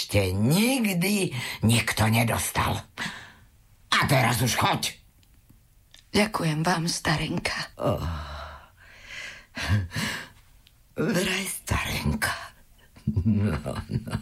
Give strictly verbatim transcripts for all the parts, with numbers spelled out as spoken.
ešte nikdy nikto nedostal. A teraz už choď. Ďakujem vám, starenka. Oh. Vraj, starenka. No, no.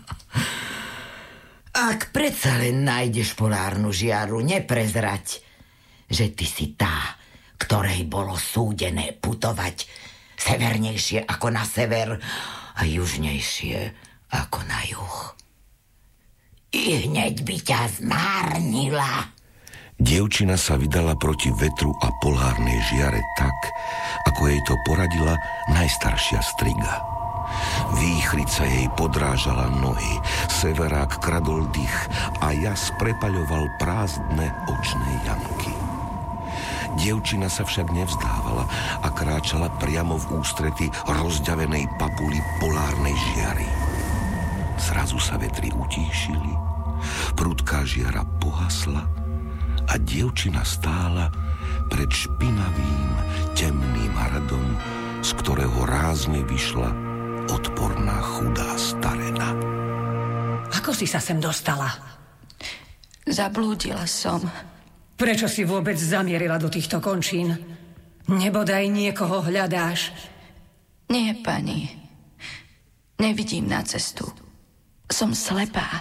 Ak predsa len nájdeš polárnu žiaru, neprezrať, že ty si tá, ktorej bolo súdené putovať severnejšie ako na sever a južnejšie ako na juh. I hneď by ťa zmárnila. Dievčina sa vydala proti vetru a polárnej žiare tak, ako jej to poradila najstaršia striga. Výchrica jej podrážala nohy, severák kradol dých a jas prepaľoval prázdne očné jamky. Dievčina sa však nevzdávala a kráčala priamo v ústrety rozďavenej papuli polárnej žiary. Zrazu sa vetry utíšili, prudká žiara pohasla a dievčina stála pred špinavým, temným hradom, z ktorého rázne vyšla odporná chudá starena. Ako si sa sem dostala? Zablúdila som. Prečo si vôbec zamierila do týchto končín? Nebodaj niekoho hľadáš? Nie, pani. Nevidím na cestu. Som slepá.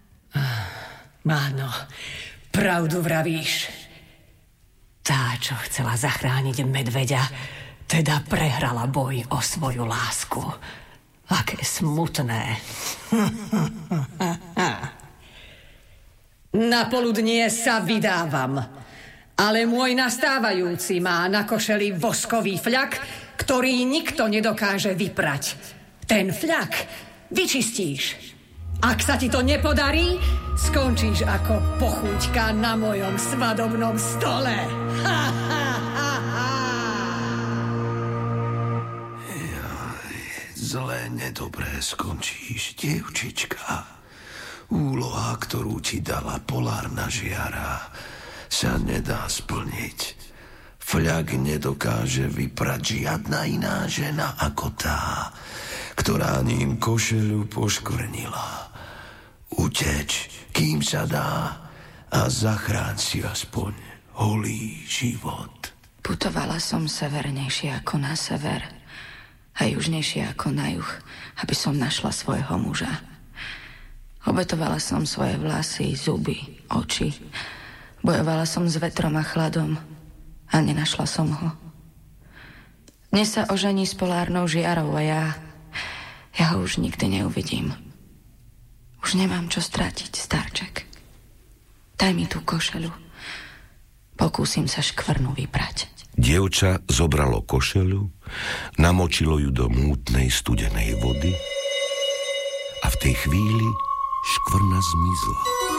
Áno, pravdu vravíš. Tá, čo chcela zachrániť medveďa, teda prehrala boj o svoju lásku. Aké smutné. Na poludnie sa vydávam, ale môj nastávajúci má na košeli voskový fľak, ktorý nikto nedokáže vyprať. Ten fľak vyčistíš. Ak sa ti to nepodarí, skončíš ako pochuťka na mojom svadobnom stole. Ha, ha, ha, ha. Jaj, zle, nedobré skončíš, dievčička. Úloha, ktorú ti dala polárna žiara, sa nedá splniť. Fľak nedokáže vyprať žiadna iná žena ako tá, ktorá ním košeľu poškvrnila. Uteč, kým sa dá, a zachráň si aspoň holý život. Putovala som severnejšie ako na sever a južnejšie ako na juh, aby som našla svojho muža. Obetovala som svoje vlasy, zuby, oči. Bojovala som s vetrom a chladom a nenašla som ho. Dnes sa ožení s polárnou žiarou a ja... ja ho už nikdy neuvidím. Už nemám čo stratiť, starček. Daj mi tú košelu. Pokúsim sa škvrnu vyprať. Dievča zobralo košelu, namočilo ju do mútnej studenej vody a v tej chvíli škvrna zmizla.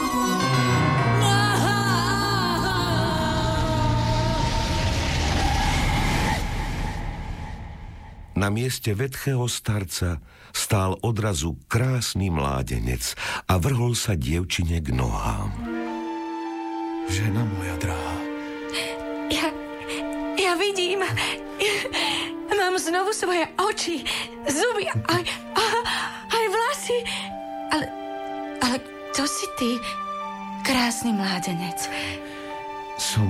Na mieste vetchého starca stál odrazu krásny mládenec a vrhol sa dievčine k nohám. Žena moja drahá. Ja, ja vidím. Ja, mám znovu svoje oči, zuby, aj, aj vlasy. Ale, ale to si ty, krásny mládenec. Som...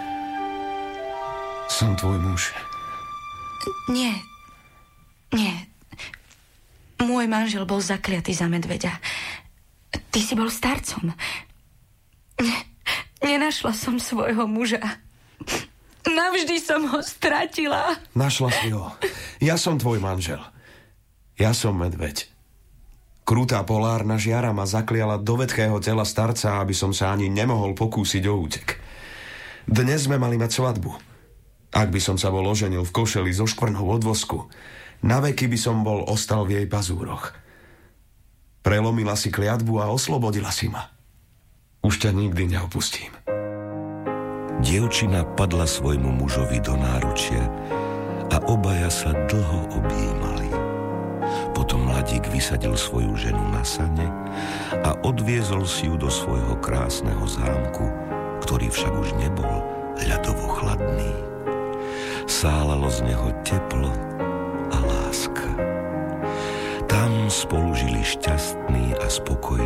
som tvoj muž. Nie. Nie. Môj manžel bol zakliatý za medveďa. Ty si bol starcom. Ne, nenašla som svojho muža. Navždy som ho stratila. Našla si ho. Ja som tvoj manžel. Ja som medveď. Krutá polárna žiara ma zakliala do vetchého tela starca, aby som sa ani nemohol pokúsiť o útek. Dnes sme mali mať svadbu. Ak by som sa bol oženil v košeli so škvrnou od vosku, naveky by som bol ostal v jej pazúroch. Prelomila si kliatbu a oslobodila si ma. Už ťa nikdy neopustím. Dievčina padla svojmu mužovi do náručia a obaja sa dlho objímali. Potom mladík vysadil svoju ženu na sane a odviezol si ju do svojho krásneho zámku, ktorý však už nebol ľadovo chladný. Sálalo z neho teplo a láska. Tam spolu žili šťastní a spokojní.